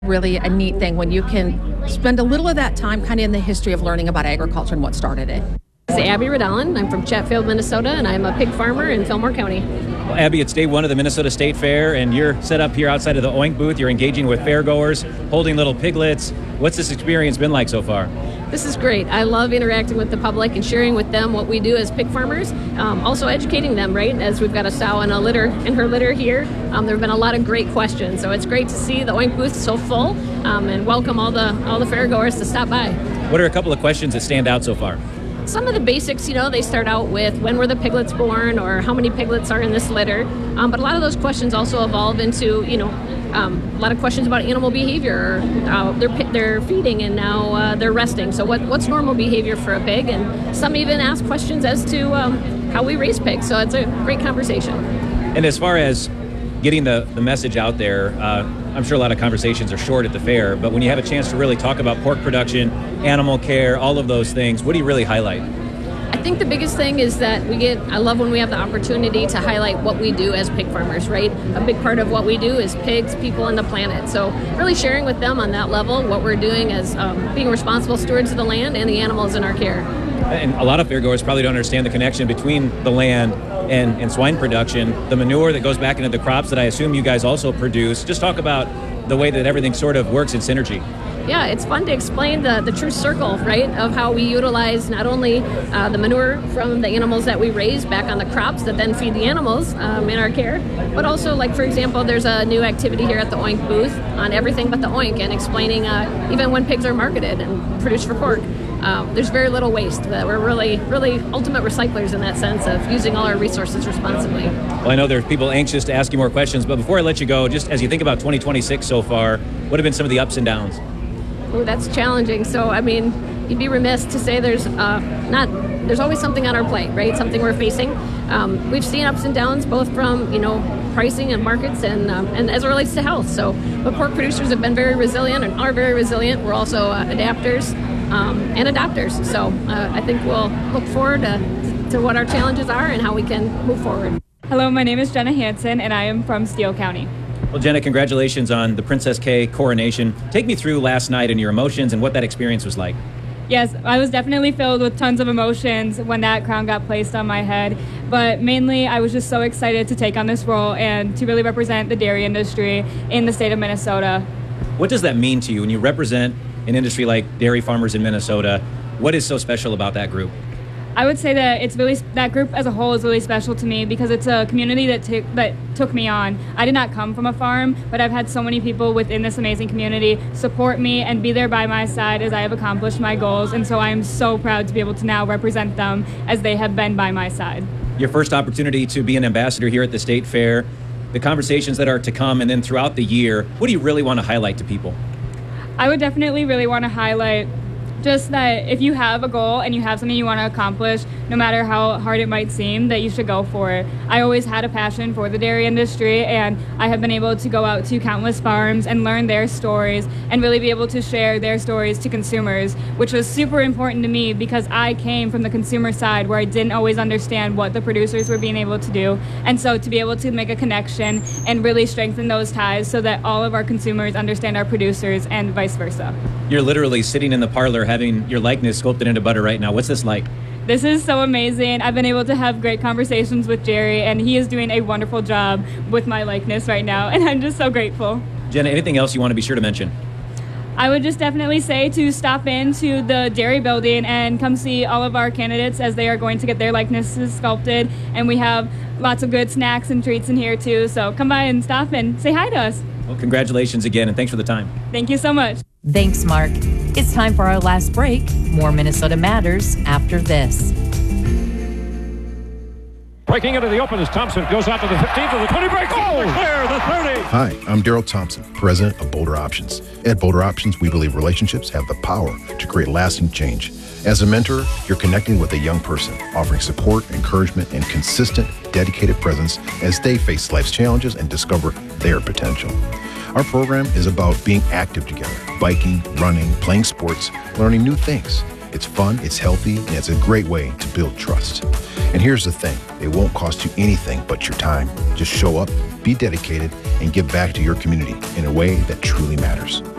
Really a neat thing when you can spend a little of that time kind of in the history of learning about agriculture and what started it. This is Abby Redallen. I'm from Chatfield, Minnesota, and I'm a pig farmer in Fillmore County. Well, Abby, it's day one of the Minnesota State Fair, and you're set up here outside of the Oink booth. You're engaging with fairgoers, holding little piglets. What's this experience been like so far? This is great. I love interacting with the public and sharing with them what we do as pig farmers. Also educating them, right? As we've got a sow in her litter here. There have been a lot of great questions, so it's great to see the Oink booth so full, and welcome all the fairgoers to stop by. What are a couple of questions that stand out so far? Some of the basics, they start out with when were the piglets born or how many piglets are in this litter. But a lot of those questions also evolve into, a lot of questions about animal behavior. They're feeding and now they're resting. So what's normal behavior for a pig? And some even ask questions as to how we raise pigs. So it's a great conversation. And as far as getting the message out there, I'm sure a lot of conversations are short at the fair, but when you have a chance to really talk about pork production, animal care, all of those things, what do you really highlight? I think the biggest thing is that I love when we have the opportunity to highlight what we do as pig farmers, right? A big part of what we do is pigs, people, and the planet. So really sharing with them on that level what we're doing as being responsible stewards of the land and the animals in our care. And a lot of fairgoers probably don't understand the connection between the land and swine production, the manure that goes back into the crops that I assume you guys also produce. Just talk about the way that everything sort of works in synergy. Yeah, it's fun to explain the true circle, right, of how we utilize not only the manure from the animals that we raise back on the crops that then feed the animals in our care, but also, like, for example, there's a new activity here at the Oink booth on everything but the Oink and explaining even when pigs are marketed and produced for pork. There's very little waste. We're really, really ultimate recyclers in that sense of using all our resources responsibly. Well, I know there's people anxious to ask you more questions, but before I let you go, just as you think about 2026 so far, what have been some of the ups and downs? Oh, that's challenging. So, you'd be remiss to say there's always something on our plate, right? Something we're facing. We've seen ups and downs both from, pricing and markets and as it relates to health. So, but pork producers have been very resilient and are very resilient. We're also adapters and adopters. So I think we'll look forward to what our challenges are and how we can move forward. Hello, my name is Jenna Hansen, and I am from Steele County. Well, Jenna, congratulations on the Princess K coronation. Take me through last night and your emotions and what that experience was like. Yes, I was definitely filled with tons of emotions when that crown got placed on my head. But mainly, I was just so excited to take on this role and to really represent the dairy industry in the state of Minnesota. What does that mean to you when you represent an industry like dairy farmers in Minnesota? What is so special about that group? I would say that that group as a whole is really special to me because it's a community that took me on. I did not come from a farm, but I've had so many people within this amazing community support me and be there by my side as I have accomplished my goals. And so I am so proud to be able to now represent them as they have been by my side. Your first opportunity to be an ambassador here at the State Fair, the conversations that are to come, and then throughout the year, what do you really want to highlight to people? I would definitely really want to highlight just that if you have a goal and you have something you want to accomplish, no matter how hard it might seem, that you should go for it. I always had a passion for the dairy industry, and I have been able to go out to countless farms and learn their stories and really be able to share their stories to consumers, which was super important to me because I came from the consumer side where I didn't always understand what the producers were being able to do. And so to be able to make a connection and really strengthen those ties so that all of our consumers understand our producers and vice versa. You're literally sitting in the parlor having your likeness sculpted into butter right now. What's this like? This is so amazing. I've been able to have great conversations with Jerry, and he is doing a wonderful job with my likeness right now, and I'm just so grateful. Jenna, anything else you want to be sure to mention? I would just definitely say to stop into the dairy building and come see all of our candidates as they are going to get their likenesses sculpted, and we have lots of good snacks and treats in here too, so come by and stop and say hi to us. Well, congratulations again, and thanks for the time. Thank you so much. Thanks, Mark. It's time for our last break. More Minnesota Matters after this. Breaking into the open as Thompson goes out to the 15th of the 20 break. Oh, clear the 30. Hi, I'm Daryl Thompson, president of Boulder Options. At Boulder Options, we believe relationships have the power to create lasting change. As a mentor, you're connecting with a young person, offering support, encouragement, and consistent, dedicated presence as they face life's challenges and discover their potential. Our program is about being active together, biking, running, playing sports, learning new things. It's fun, it's healthy, and it's a great way to build trust. And here's the thing, it won't cost you anything but your time. Just show up, be dedicated, and give back to your community in a way that truly matters.